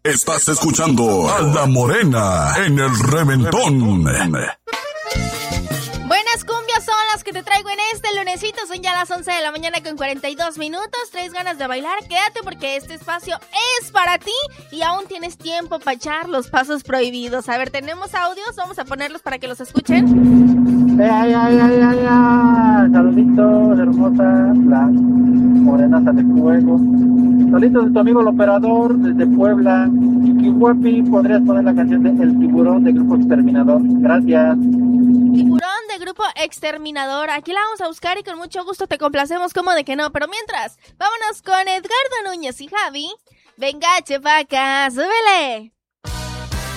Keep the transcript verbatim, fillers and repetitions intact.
Estás escuchando a La Morena en el Reventón. Buenas cumbias son las que te traigo en este lunesito. Son ya las once de la mañana con cuarenta y dos minutos. ¿Traes ganas de bailar? Quédate porque este espacio es para ti y aún tienes tiempo para echar los pasos prohibidos. A ver, tenemos audios, vamos a ponerlos para que los escuchen. ¡Ay, ay, ay, ay, ay! Saluditos, hermosa, la morenaza de fuego. Saluditos de tu amigo el operador desde Puebla. Chiquihuapi, podrías poner la canción de El Tiburón de Grupo Exterminador. Gracias. Tiburón de Grupo Exterminador. Aquí la vamos a buscar y con mucho gusto te complacemos, como de que no. Pero mientras, vámonos con Edgardo Núñez y Javi. Venga, chepaca, súbele.